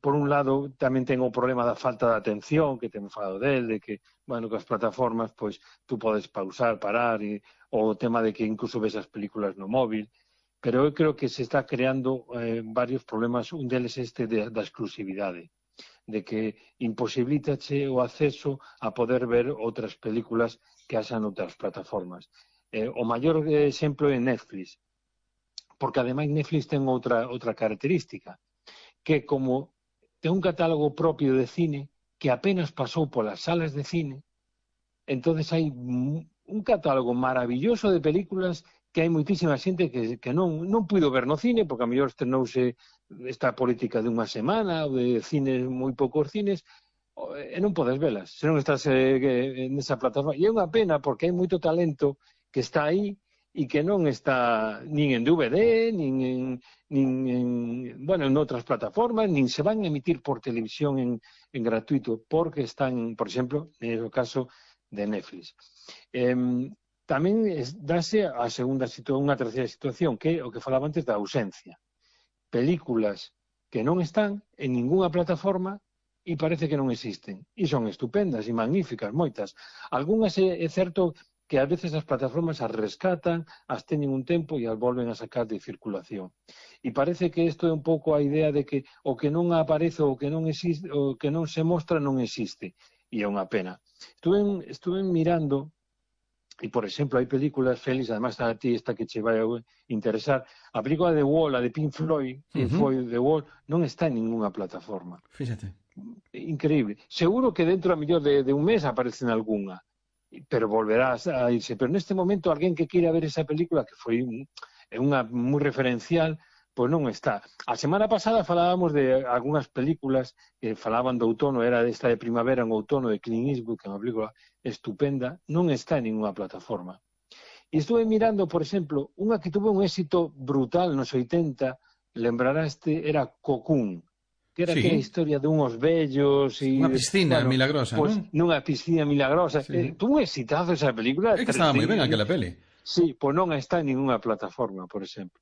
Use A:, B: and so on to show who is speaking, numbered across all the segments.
A: por un lado, tamén ten o problema da falta de atención, que temos falado del, de que, bueno, que as plataformas, pois, tú podes pausar, parar, ou o tema de que incluso ves as películas no móvil, pero eu creo que se está creando varios problemas, un deles da exclusividade, de que imposibilítache o acceso a poder ver outras películas que haxan outras plataformas. O maior exemplo é Netflix, porque ademais Netflix ten outra característica, que como ten un catálogo propio de cine que apenas pasou polas salas de cine, entonces hai un catálogo maravilloso de películas que hai moitísima xente que non puido ver no cine, porque a mellor estrenouse esta política de unha semana, ou de cines, moi poucos cines, e non podes velas, se non estás nesa plataforma. E é unha pena, porque hai moito talento que está aí e que non está nin en DVD, nin en outras plataformas, nin se van a emitir por televisión en gratuito, porque están, por exemplo, no caso de Netflix. Tamén dáse a unha terceira situación, que é o que falaba antes da ausencia. Películas que non están en ningunha plataforma e parece que non existen. E son estupendas e magníficas, moitas. Algúnas é certo que ás veces as plataformas as rescatan, as teñen un tempo e as volven a sacar de circulación. E parece que isto é un pouco a idea de que o que non aparece, o que non existe, o que non se mostra non existe. E é unha pena. Estuve mirando, e, por exemplo, hai películas, Félix, además a ti esta que che vai a interesar, a película de Wall, a de Pink Floyd, foi The Wall, non está en ninguna plataforma.
B: Fíxate.
A: Increíble. Seguro que dentro a mellor de un mes aparece en algunha, pero volverás a irse. Pero neste momento, alguén que queira ver esa película, que foi unha moi referencial, pois non está. A semana pasada falábamos de algunhas películas que falaban do outono, era esta de primavera en outono de Clint Eastwood, que é unha película estupenda, non está en ninguna plataforma. E estuve mirando, por exemplo, unha que tuvo un éxito brutal nos 80, lembraraste, era Cocoon, que era aquela historia de unhos vellos e
B: unha piscina milagrosa,
A: non? Nunha piscina milagrosa. Tuvo un exitazo esa película.
B: É que estaba moi ben aquela peli.
A: Sí, pois non está en ninguna plataforma, por exemplo.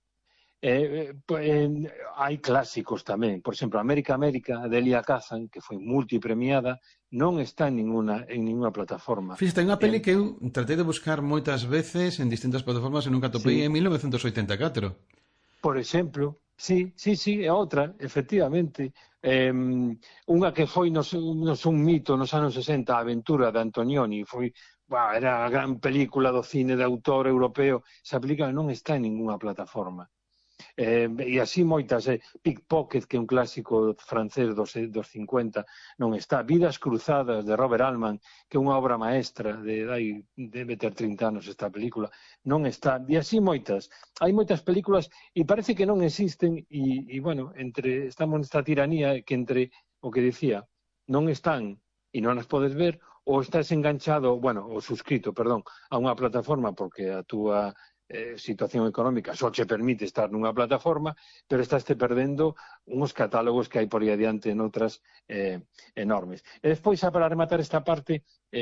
A: Hai clásicos tamén, por exemplo, América, de Elia Kazan, que foi multipremiada, non está en ninguna plataforma.
B: Fíxate, unha peli que eu tratei de buscar moitas veces en distintas plataformas e nunca topei en 1984.
A: Por exemplo, sí, é outra, efectivamente. Unha que foi un mito nos anos 60, A aventura de Antonioni, era a gran película do cine de autor europeo. Esa película non está en ninguna plataforma. E así moitas, Pickpocket, que é un clásico francés dos 50, non está. Vidas cruzadas, de Robert Altman, que é unha obra maestra, debe ter 30 anos esta película, non está. E así moitas. Hai moitas películas e parece que non existen e bueno, estamos nesta tiranía que entre o que dicía, non están e non as podes ver, ou estás enganchado, ou suscrito, perdón, a unha plataforma porque a túa situación económica só che permite estar nunha plataforma, pero estáste perdendo uns catálogos que hai por aí adiante noutras enormes. E despois, xa para rematar esta parte,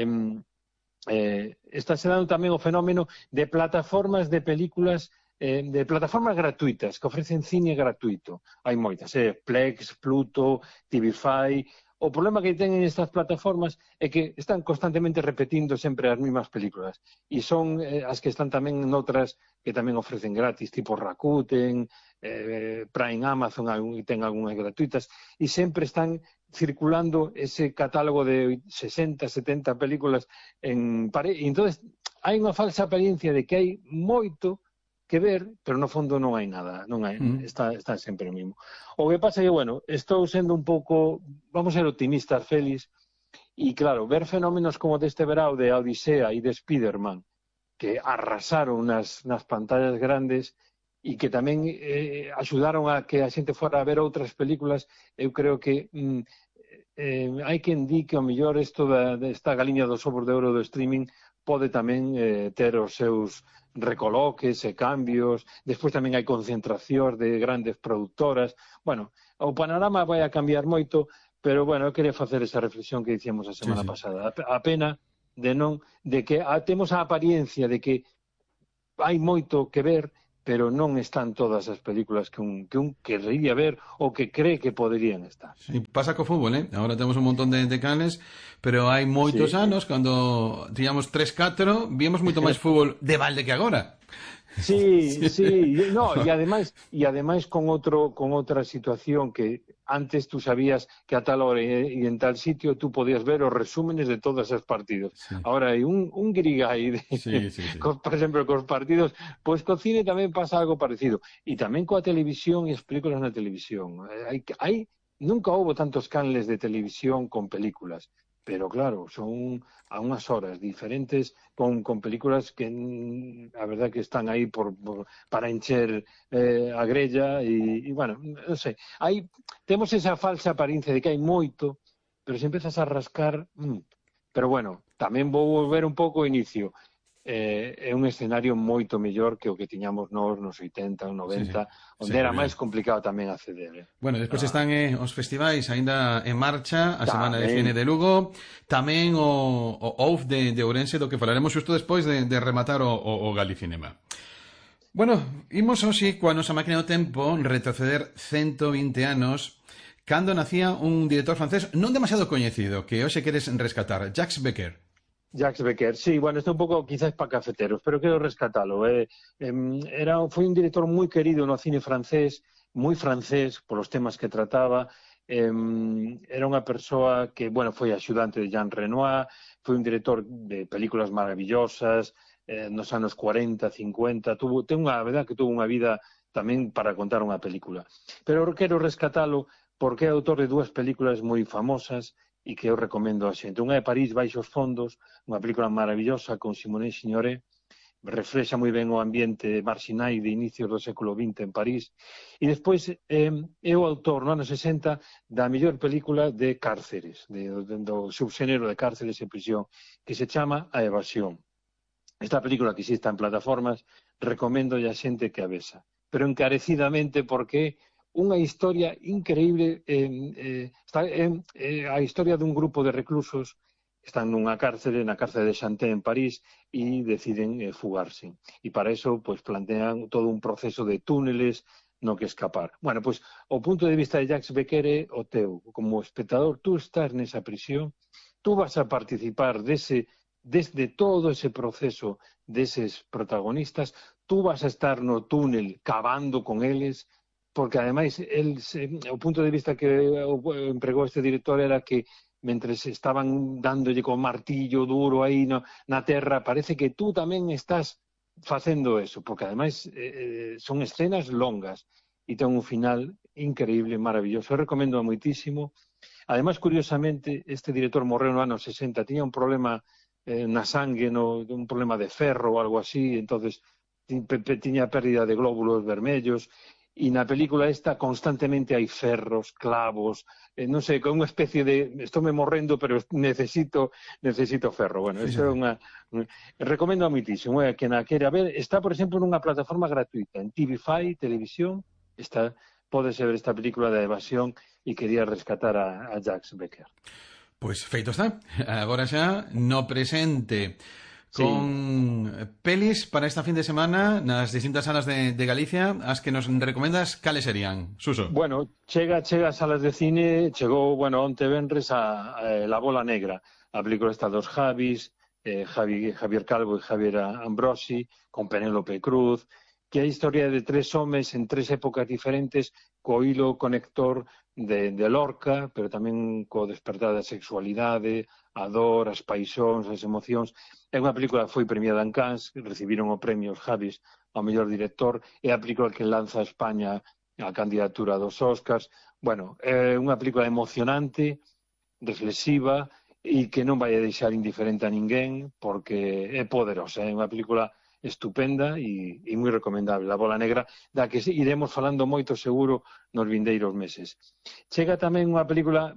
A: está se dando tamén o fenómeno de plataformas de películas, de plataformas gratuitas que ofrecen cine gratuito. Hai moitas, Plex, Pluto, TVFi. O problema que teñen estas plataformas é que están constantemente repetindo sempre as mesmas películas e son as que están tamén noutras que tamén ofrecen gratis, tipo Rakuten, Prime, Amazon, ten algunhas gratuitas e sempre están circulando ese catálogo de 60, 70 películas e entonces hai unha falsa apariencia de que hai moito que ver, pero no fondo non hai nada, está sempre o mismo. O que pasa é que, estou sendo un pouco, vamos a ser optimistas, Félix, e claro, ver fenómenos como deste verao de Odisea e de Spiderman, que arrasaron nas pantallas grandes e que tamén axudaron a que a xente fora a ver outras películas, eu creo que hai quen di que ao mellor esta galiña dos ovos de ouro do streaming pode tamén ter os seus recoloques e cambios. Despois tamén hai concentracións de grandes productoras. O panorama vai a cambiar moito, pero, eu quería facer esa reflexión que dicíamos a semana pasada. A pena de que temos a apariencia de que hai moito que ver, pero non están todas as películas que un querría ver ou que cree que poderían estar.
B: Sí, pasa co fútbol, eh? Agora temos un montón de canes, pero hai moitos
A: Sí,
B: anos, cando tiñamos 3-4, víamos moito máis fútbol de balde que agora.
A: sí,
B: Sí.
A: sí, no, e ademais con outra situación que antes tú sabías que a tal hora e en tal sitio tú podías ver os resúmenes de todos os partidos.
B: Sí,
A: Ahora hai un grigái
B: sí, sí, sí.
A: por exemplo, cos partidos, pois co cine tamén pasa algo parecido. E tamén coa televisión e as películas na televisión. Nunca houbo tantos canles de televisión con películas, pero claro, son a unhas horas diferentes con películas que a verdad que están aí para encher a grella bueno, non sei, temos esa falsa apariencia de que hai moito, pero se empezas a rascar, pero bueno, tamén vou volver un pouco ao inicio. É un escenario moito mellor que o que tiñamos nos 80 ou
B: Sí, sí,
A: 90, onde
B: sen
A: era
B: dúbida.
A: máis complicado tamén acceder.
B: Bueno, despois están os festivais aínda en marcha, a Semana de Cine
A: Tamén,
B: de Lugo, tamén o OUF de Ourense, do que falaremos xusto despois de rematar o Galicinema. Bueno, imos hoxe coa nosa máquina do tempo retroceder 120 anos cando nacía un director francés non demasiado coñecido que hoxe queres rescatar, Jacques Becker.
A: Jacques Becker, sí, bueno, está un pouco quizás para cafeteros, pero quero rescatalo. Foi un director moi querido no cine francés, moi francés polos temas que trataba. Era unha persoa que, bueno, foi axudante de Jean Renoir, foi un director de películas maravillosas, nos anos 40, 50, ten unha verdad que tuvo unha vida tamén para contar unha película. Pero quero rescatalo porque é autor de dúas películas moi famosas e que eu recomendo a xente. Unha é París baixo os fondos, unha película maravillosa con Simone Signoret, reflexa moi ben o ambiente marxinal de inicios do século XX en París. E despois é o autor, no ano 60, da mellor película de cárceres, do subxénero de cárceres e prisión, que se chama A Evasión. Esta película que existe en plataformas, recomendo a xente que a vesa, pero encarecidamente porque unha historia increíble, a historia dun grupo de reclusos que están na cárcere de Chanté en París e deciden fugarse. E para eso pues, plantean todo un proceso de túneles no que escapar. Bueno, pues o punto de vista de Jacques Becker é o teu. Como espectador, tú estás nesa prisión, tú vas a participar desde todo ese proceso deses protagonistas, tú vas a estar no túnel cavando con eles, porque ademais o punto de vista que empregou este director era que mentres estaban dándolle con martillo duro aí na terra, parece que tú tamén estás facendo eso, porque ademais son escenas longas e ten un final increíble, maravilloso. Eu recomendo moitísimo. Ademais, curiosamente, este director morreu no ano 60, tiña un problema na sangue, un problema de ferro ou algo así, entonces tiña pérdida de glóbulos vermellos. E na película esta constantemente hai ferros, clavos, non sei, con unha especie de estou me morrendo, pero necesito ferro. Bueno,
B: Sí, sí,
A: isto é
B: sí.
A: recomendo moitísimo, que na quera ver, está, por exemplo, nunha plataforma gratuita, en TV5, televisión, pódese ver esta película de Evasión e quería rescatar a Jacques Becker.
B: Pois feito está. Agora xa no presente
A: Sí.
B: con pelis para esta fin de semana nas distintas salas de Galicia, as que nos recomendas, cales serían, Suso?
A: Bueno, chega a salas de cine, chegou, bueno, onte venres a La Bola Negra, a película esta dos Javis, Javier Calvo e Javier Ambrosi, con Penélope Cruz, que é a historia de tres homes en tres épocas diferentes, co hilo conector de Lorca, pero tamén co despertar da sexualidade, a dor, as paixóns, as emocións. É unha película que foi premiada en Cannes, recibiron o premio os Javis ao mellor director, é a película que lanza a España a candidatura dos Oscars. Bueno, é unha película emocionante, reflexiva e que non vai a deixar indiferente a ninguén porque é poderosa, é unha película estupenda e moi recomendable, A Bola Negra, da que iremos falando moito seguro nos vindeiros meses. Chega tamén unha película,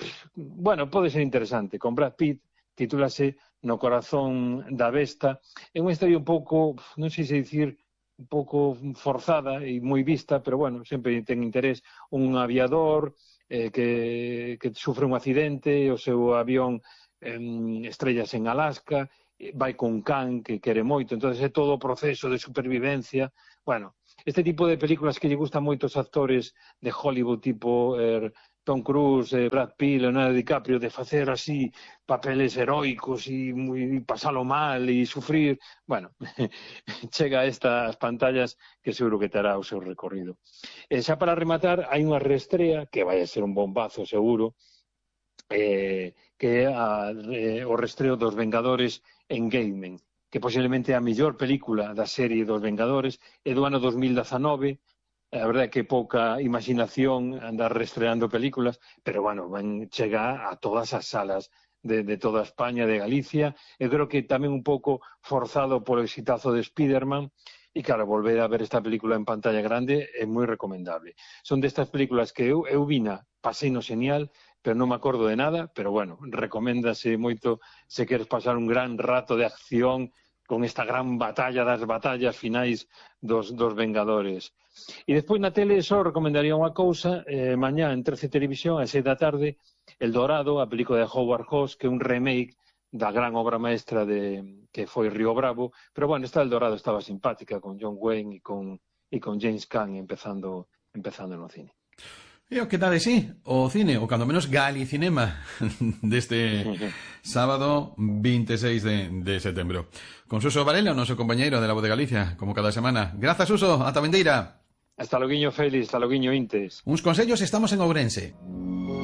A: bueno, pode ser interesante, con Brad Pitt, titúlase No corazón da besta, é unha historia un pouco, non sei se dicir, un pouco forzada e moi vista, pero bueno, sempre ten interés, un aviador que sufre un accidente, o seu avión estrellas en Alaska vai con can que quere moito, entonces é todo o proceso de supervivencia. Bueno, este tipo de películas que lle gustan moito os actores de Hollywood, tipo Tom Cruise, Brad Pitt, Leonardo DiCaprio, de facer así papeles heroicos e pasalo mal e sufrir, bueno, chega a estas pantallas que seguro que terá o seu recorrido. Xa para rematar, hai unha reestrea que vai a ser un bombazo seguro, que é o reestreo dos Vengadores Endgame, que posiblemente é a mellor película da serie dos Vengadores, é do ano 2019. A verdade é que pouca imaginación andar reestreando películas, pero bueno, chega a todas as salas de toda España, de Galicia. Eu creo que tamén un pouco forzado polo exitazo de Spiderman, e claro, volver a ver esta película en pantalla grande é moi recomendable. Son destas películas que eu vina, pasei no genial, pero non me acordo de nada, pero bueno, recoméndase moito se queres pasar un gran rato de acción con esta gran batalla das batallas finais dos Vengadores. E despois na tele só recomendaría unha cousa, mañá en 13 Televisión, a 6 da tarde, El Dorado, a película de Howard Hawks, que é un remake da gran obra maestra que foi Río Bravo, pero bueno, esta El Dorado estaba simpática, con John Wayne e con James Caan empezando no cine.
B: E o que tal sí, o cine, ou cando menos Galicinema, deste sábado 26 de setembro. Con Suso Varela, o noso compañeiro de La Voz de Galicia, como cada semana. Grazas, Suso, ata vendeira.
A: Hasta loguiño, Félix, hasta loguiño, Intes.
B: Uns consellos, estamos en Ourense.